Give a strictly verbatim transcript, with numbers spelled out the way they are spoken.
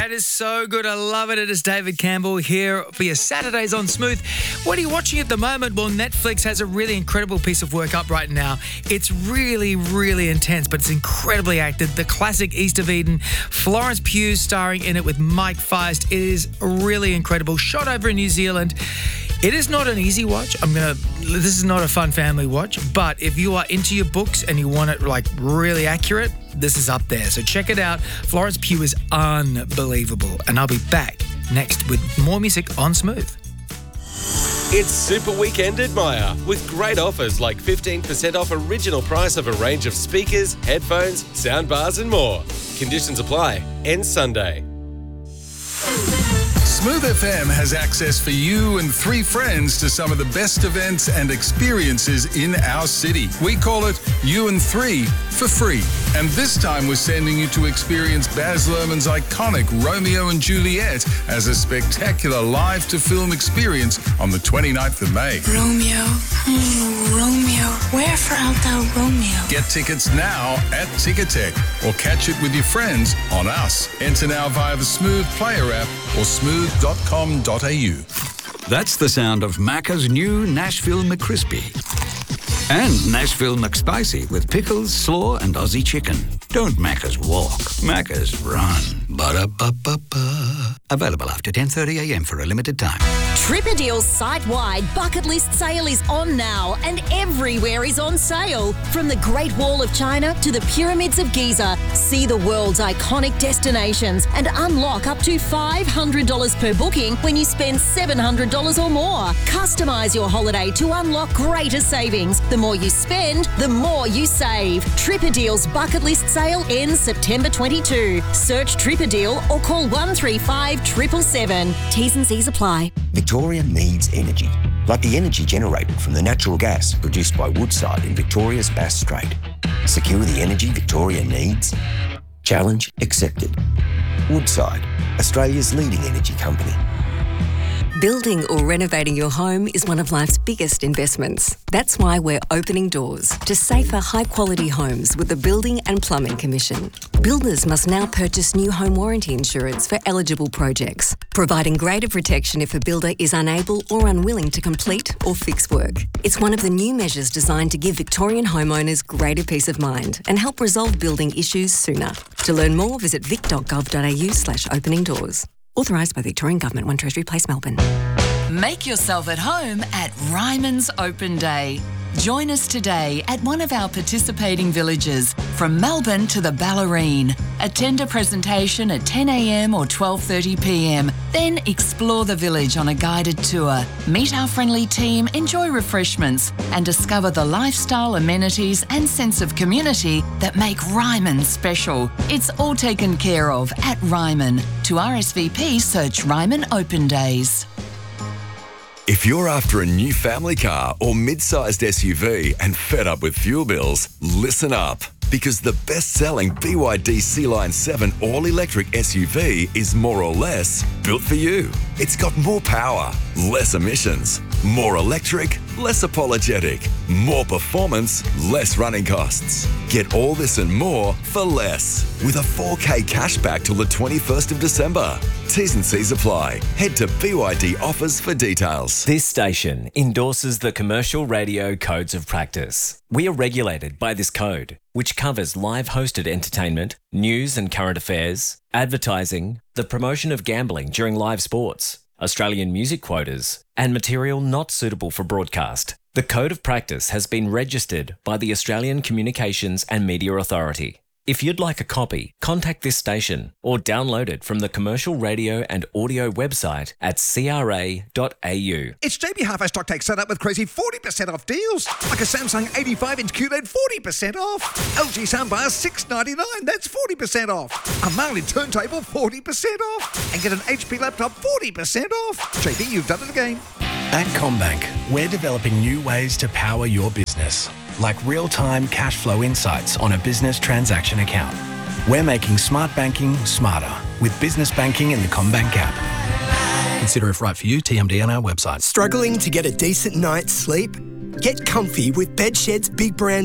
That is so good. I love it. It is David Campbell here for your Saturdays on Smooth. What are you watching at the moment? Well, Netflix has a really incredible piece of work up right now. It's really, really intense, but it's incredibly acted. The classic East of Eden. Florence Pugh starring in it with Mike Feist. It is really incredible. Shot over in New Zealand. It is not an easy watch. I'm going to, this is not a fun family watch, but if you are into your books and you want it like really accurate, this is up there. So check it out. Florence Pugh is unbelievable. And I'll be back next with more music on Smooth. It's Super Weekend at Myer with great offers like fifteen percent off original price of a range of speakers, headphones, soundbars and more. Conditions apply. Ends Sunday. Smooth F M has access for you and three friends to some of the best events and experiences in our city. We call it You and Three for free. And this time we're sending you to experience Baz Luhrmann's iconic Romeo and Juliet as a spectacular live-to-film experience on the twenty-ninth of May. Romeo, oh, Romeo, wherever art thou, Romeo? Get tickets now at Ticketek or catch it with your friends on Us. Enter now via the Smooth Player app or smooth dot com dot a u. That's the sound of Macca's new Nashville McCrispy. And Nashville McSpicy with pickles, slaw, and Aussie chicken. Don't Macca's walk, Macca's run. Ba-da-ba-ba-ba. Available after ten thirty a m for a limited time. Tripadeal's site-wide bucket list sale is on now and everywhere is on sale. From the Great Wall of China to the Pyramids of Giza, see the world's iconic destinations and unlock up to five hundred dollars per booking when you spend seven hundred dollars or more. Customise your holiday to unlock greater savings. The more you spend, the more you save. Tripadeal's bucket list sale ends September twenty-second. Search Tripadeal or call one three five, seven seven seven. T's and C's apply. Victoria needs energy, like the energy generated from the natural gas produced by Woodside in Victoria's Bass Strait. Secure the energy Victoria needs? Challenge accepted. Woodside, Australia's leading energy company. Building or renovating your home is one of life's biggest investments. That's why we're opening doors to safer, high-quality homes with the Building and Plumbing Commission. Builders must now purchase new home warranty insurance for eligible projects, providing greater protection if a builder is unable or unwilling to complete or fix work. It's one of the new measures designed to give Victorian homeowners greater peace of mind and help resolve building issues sooner. To learn more, visit vic dot gov dot a u slash opening doors. Authorised by Victorian Government, one Treasury Place, Melbourne. Make yourself at home at Ryman's Open Day. Join us today at one of our participating villages, from Melbourne to the Ballerine. Attend a presentation at ten a m or twelve thirty p m. Then explore the village on a guided tour. Meet our friendly team, enjoy refreshments, and discover the lifestyle, amenities and sense of community that make Ryman special. It's all taken care of at Ryman. To R S V P, search Ryman Open Days. If you're after a new family car or mid-sized S U V and fed up with fuel bills, listen up. Because the best-selling B Y D C-Line seven all-electric S U V is more or less built for you. It's got more power, less emissions, more electric, less apologetic, more performance, less running costs. Get all this and more for less with a four K cashback till the twenty-first of December. T's and C's apply. Head to B Y D offers for details. This station endorses the Commercial Radio Codes of Practice. We are regulated by this code, which covers live hosted entertainment, news and current affairs, advertising, the promotion of gambling during live sports, Australian music quotas, and material not suitable for broadcast. The Code of Practice has been registered by the Australian Communications and Media Authority. If you'd like a copy, contact this station or download it from the Commercial Radio and Audio website at c r a dot a u. It's J B Hi-Fi Stock Take set up with crazy forty percent off deals. Like a Samsung eighty-five inch Q L E D, forty percent off. L G soundbar, six ninety-nine, that's forty percent off. A Marley turntable, forty percent off. And get an H P laptop, forty percent off. J B, you've done it again. At CommBank, we're developing new ways to power your business, like real-time cash flow insights on a business transaction account. We're making smart banking smarter with business banking in the CommBank app. Consider if right for you, T M D on our website. Struggling to get a decent night's sleep? Get comfy with Bedshed's big brand